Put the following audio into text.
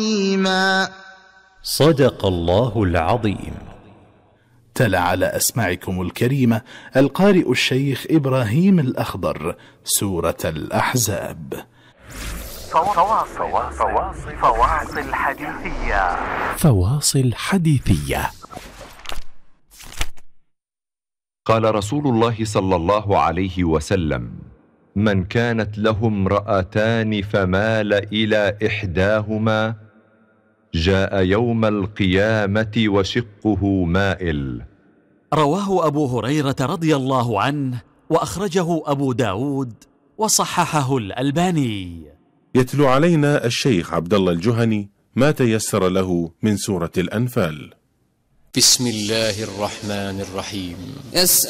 صدق الله العظيم. تلا على أسماعكم الكريمة القارئ الشيخ إبراهيم الأخضر سورة الأحزاب. فواصل حديثية. فواصل حديثية. قال رسول الله صلى الله عليه وسلم: من كانت له امرأتان فمال إلى إحداهما جاء يوم القيامة وشقه مائل. رواه أبو هريرة رضي الله عنه، وأخرجه أبو داود وصححه الألباني. يتلو علينا الشيخ عبد الله الجهني ما تيسر له من سورة الأنفال. بسم الله الرحمن الرحيم.